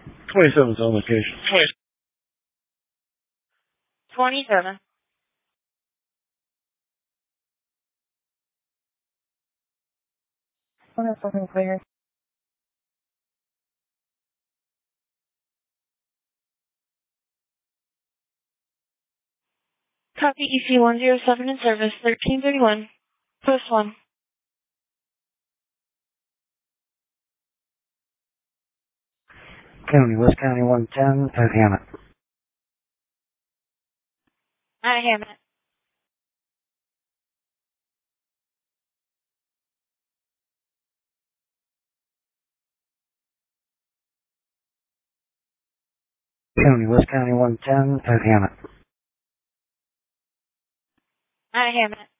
27's on location. 27. Fucking clear. Copy EC107 in service, 1331. Post 1. County, West County 110 at Hammett. At Hammett. County, West County 110 at Hammett. At Hammett.